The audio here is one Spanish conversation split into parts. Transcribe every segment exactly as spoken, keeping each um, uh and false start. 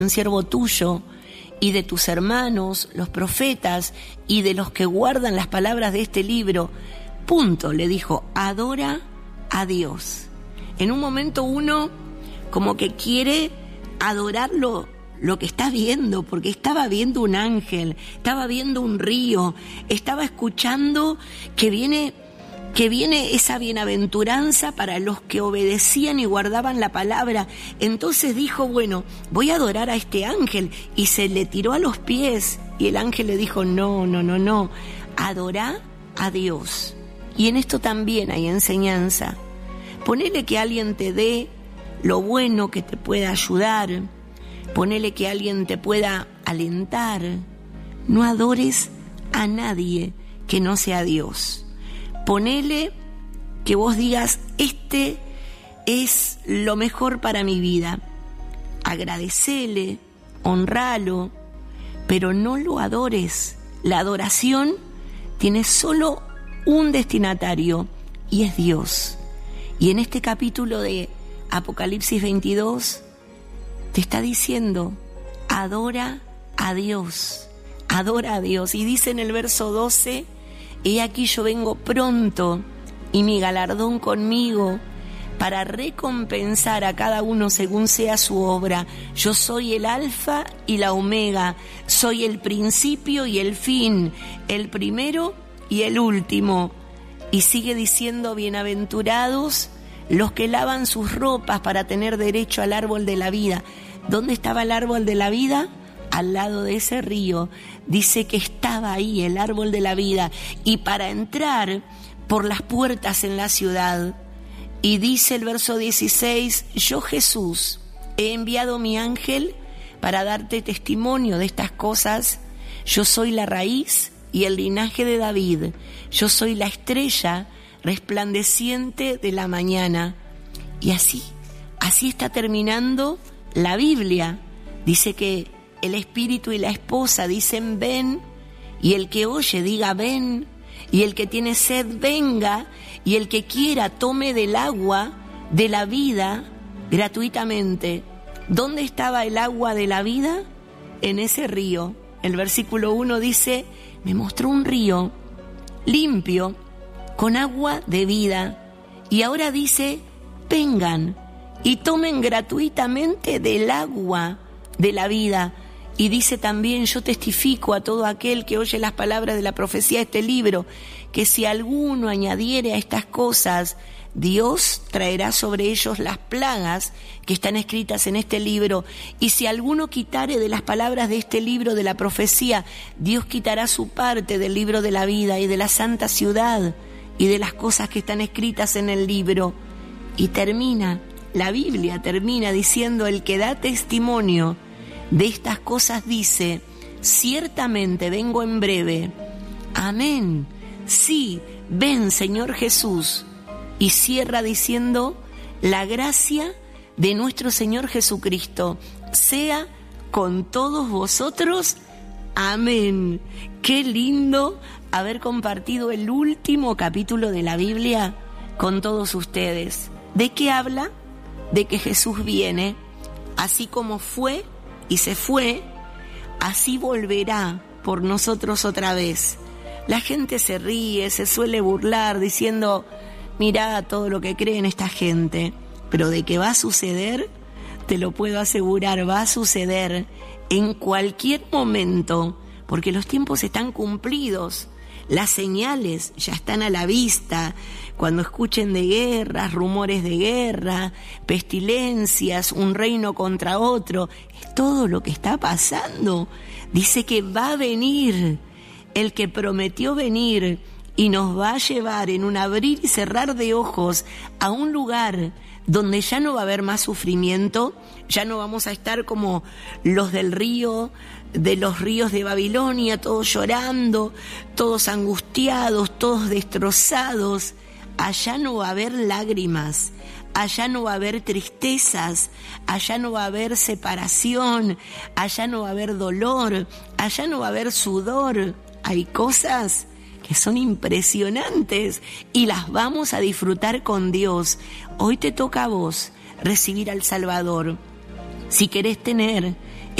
un siervo tuyo y de tus hermanos, los profetas, y de los que guardan las palabras de este libro. Punto, le dijo, adora a Dios. En un momento uno como que quiere adorarlo, lo que está viendo, porque estaba viendo un ángel, estaba viendo un río, estaba escuchando que viene, que viene esa bienaventuranza para los que obedecían y guardaban la palabra. Entonces dijo, bueno, voy a adorar a este ángel, y se le tiró a los pies, y el ángel le dijo, no, no, no, no, adorá a Dios. Y en esto también hay enseñanza. Ponele que alguien te dé lo bueno que te pueda ayudar, ponele que alguien te pueda alentar. No adores a nadie que no sea Dios. Ponele que vos digas, este es lo mejor para mi vida. Agradecele, honralo, pero no lo adores. La adoración tiene solo un destinatario, y es Dios. Y en este capítulo de Apocalipsis veintidós te está diciendo, adora a Dios, adora a Dios. Y dice en el verso doce, he aquí yo vengo pronto, y mi galardón conmigo, para recompensar a cada uno según sea su obra. Yo soy el alfa y la omega, soy el principio y el fin, el primero y el último. Y sigue diciendo, bienaventurados los que lavan sus ropas para tener derecho al árbol de la vida. ¿Dónde estaba el árbol de la vida? Al lado de ese río. Dice que estaba ahí el árbol de la vida, y para entrar por las puertas en la ciudad. Y dice el verso dieciséis, yo Jesús he enviado mi ángel para darte testimonio de estas cosas. Yo soy la raíz y el linaje de David, yo soy la estrella resplandeciente de la mañana. Y así, así está terminando la Biblia. Dice que el espíritu y la esposa dicen ven, y el que oye diga ven, y el que tiene sed venga, y el que quiera tome del agua de la vida gratuitamente. ¿Dónde estaba el agua de la vida? En ese río. El versículo uno dice, me mostró un río limpio con agua de vida. Y ahora dice, vengan y tomen gratuitamente del agua de la vida. Y dice también, yo testifico a todo aquel que oye las palabras de la profecía de este libro, que si alguno añadiere a estas cosas, Dios traerá sobre ellos las plagas que están escritas en este libro. Y si alguno quitare de las palabras de este libro de la profecía, Dios quitará su parte del libro de la vida y de la santa ciudad y de las cosas que están escritas en el libro. Y termina, la Biblia termina diciendo, el que da testimonio de estas cosas dice, ciertamente vengo en breve. Amén. Sí, ven, Señor Jesús. Y cierra diciendo, la gracia de nuestro Señor Jesucristo sea con todos vosotros. Amén. Qué lindo haber compartido el último capítulo de la Biblia con todos ustedes. ¿De qué habla? De que Jesús viene, así como fue y se fue, así volverá por nosotros otra vez. La gente se ríe, se suele burlar diciendo, mirá todo lo que creen esta gente, pero de que va a suceder, te lo puedo asegurar, va a suceder en cualquier momento, porque los tiempos están cumplidos, las señales ya están a la vista. Cuando escuchen de guerras, rumores de guerra, pestilencias, un reino contra otro, es todo lo que está pasando. Dice que va a venir el que prometió venir, y nos va a llevar en un abrir y cerrar de ojos a un lugar donde ya no va a haber más sufrimiento, ya no vamos a estar como los del río, de los ríos de Babilonia, todos llorando, todos angustiados, todos destrozados. Allá no va a haber lágrimas, allá no va a haber tristezas, allá no va a haber separación, allá no va a haber dolor, allá no va a haber sudor. Hay cosas que son impresionantes y las vamos a disfrutar con Dios. Hoy te toca a vos recibir al Salvador. Si querés tener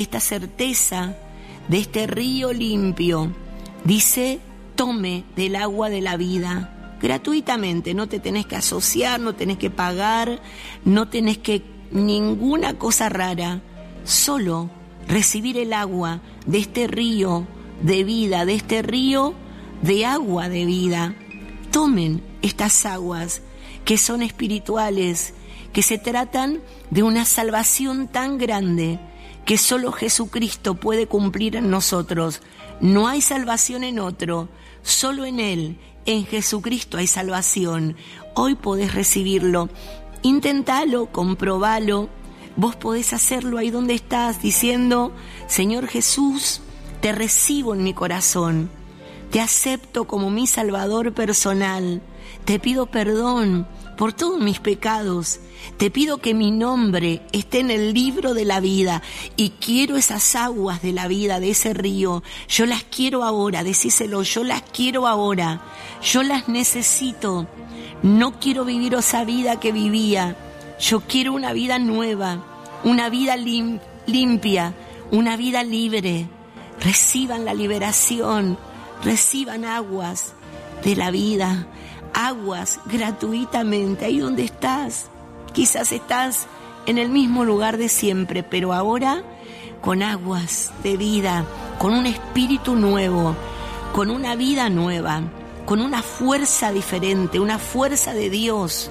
esta certeza de este río limpio. Dice, tome del agua de la vida, gratuitamente, no te tenés que asociar, no tenés que pagar, no tenés que ninguna cosa rara, solo recibir el agua de este río de vida, de este río de agua de vida. Tomen estas aguas que son espirituales, que se tratan de una salvación tan grande que solo Jesucristo puede cumplir en nosotros. No hay salvación en otro, solo en Él, en Jesucristo hay salvación. Hoy podés recibirlo, intentalo, comprobalo. Vos podés hacerlo ahí donde estás, diciendo, Señor Jesús, te recibo en mi corazón, te acepto como mi Salvador personal, te pido perdón por todos mis pecados, te pido que mi nombre esté en el libro de la vida y quiero esas aguas de la vida, de ese río, yo las quiero ahora, decíselo, yo las quiero ahora, yo las necesito, no quiero vivir esa vida que vivía, yo quiero una vida nueva, una vida lim- limpia, una vida libre. Reciban la liberación, reciban aguas de la vida, aguas gratuitamente, ahí donde estás. Quizás estás en el mismo lugar de siempre, pero ahora con aguas de vida, con un espíritu nuevo, con una vida nueva, con una fuerza diferente, una fuerza de Dios.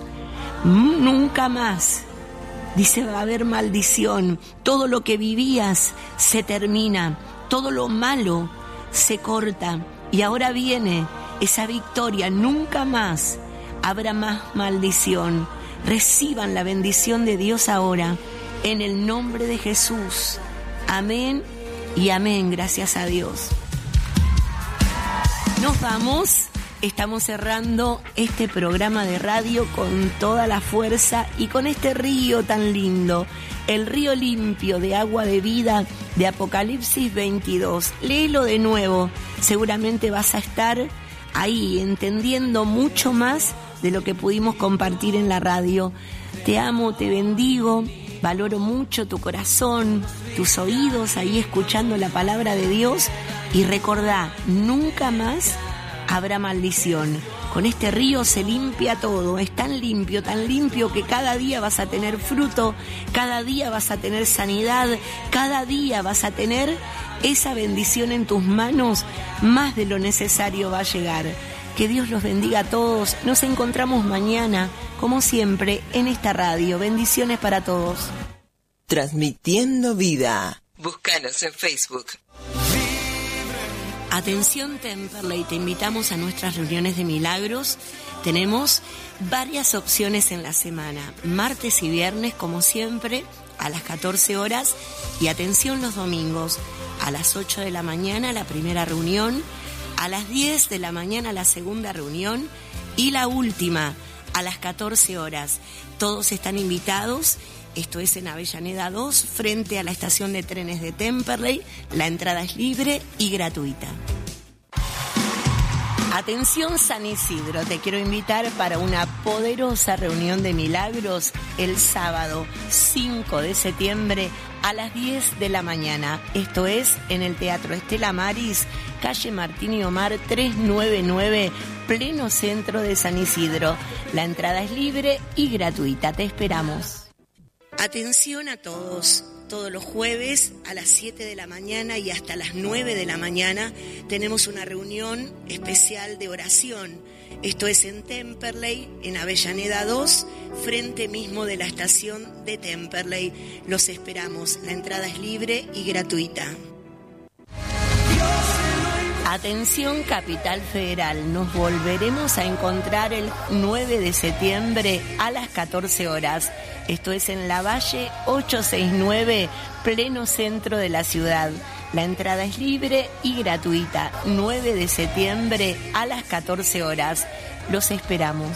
Nunca más, dice, va a haber maldición. Todo lo que vivías se termina, todo lo malo se corta y ahora viene esa victoria. Nunca más habrá más maldición. Reciban la bendición de Dios ahora, en el nombre de Jesús. Amén y amén, gracias a Dios. Nos vamos. Estamos cerrando este programa de radio con toda la fuerza y con este río tan lindo, el río limpio de agua de vida de Apocalipsis veintidós. Léelo de nuevo, seguramente vas a estar ahí entendiendo mucho más de lo que pudimos compartir en la radio. Te amo, te bendigo, valoro mucho tu corazón, tus oídos ahí escuchando la palabra de Dios y recordá, nunca más habrá maldición. Con este río se limpia todo, es tan limpio, tan limpio que cada día vas a tener fruto, cada día vas a tener sanidad, cada día vas a tener esa bendición en tus manos, más de lo necesario va a llegar. Que Dios los bendiga a todos, nos encontramos mañana, como siempre, en esta radio. Bendiciones para todos. Transmitiendo vida. Búscanos en Facebook. Atención Temperley, te invitamos a nuestras reuniones de milagros. Tenemos varias opciones en la semana, martes y viernes como siempre a las catorce horas y atención los domingos a las ocho de la mañana la primera reunión, a las diez de la mañana la segunda reunión y la última a las catorce horas. Todos están invitados. Esto es en Avellaneda dos, frente a la estación de trenes de Temperley. La entrada es libre y gratuita. Atención San Isidro, te quiero invitar para una poderosa reunión de milagros el sábado cinco de septiembre a las diez de la mañana. Esto es en el Teatro Estela Maris, calle Martín y Omar trescientos noventa y nueve, pleno centro de San Isidro. La entrada es libre y gratuita, te esperamos. Atención a todos, todos los jueves a las siete de la mañana y hasta las nueve de la mañana tenemos una reunión especial de oración. Esto es en Temperley, en Avellaneda dos, frente mismo de la estación de Temperley. Los esperamos, la entrada es libre y gratuita. Atención Capital Federal, nos volveremos a encontrar el nueve de septiembre a las catorce horas. Esto es en La Valle ochocientos sesenta y nueve, pleno centro de la ciudad. La entrada es libre y gratuita. nueve de septiembre a las catorce horas. Los esperamos.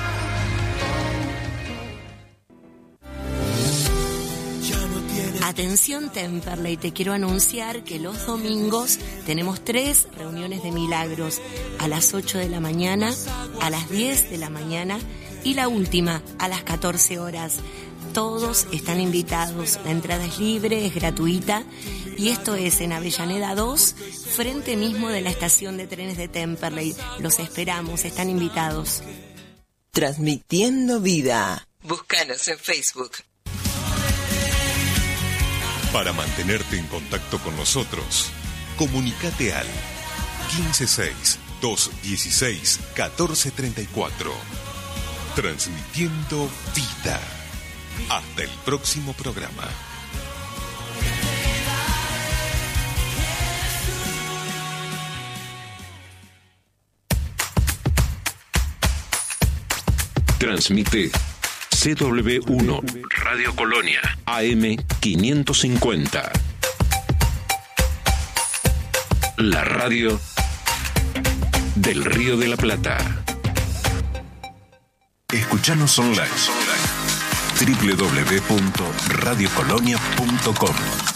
Atención Temperley, te quiero anunciar que los domingos tenemos tres reuniones de milagros, a las ocho de la mañana, a las diez de la mañana y la última a las catorce horas. Todos están invitados. La entrada es libre, es gratuita. Y esto es en Avellaneda dos, frente mismo de la estación de trenes de Temperley. Los esperamos, están invitados. Transmitiendo vida. Búscanos en Facebook. Para mantenerte en contacto con nosotros, comunícate al quince seis, doscientos dieciséis, catorce treinta y cuatro. Transmitiendo vida. Hasta el próximo programa. Transmite C W uno, Radio Colonia, A M quinientos cincuenta. La radio del Río de la Plata. Escuchanos online. doble u doble u doble u punto radio colonia punto com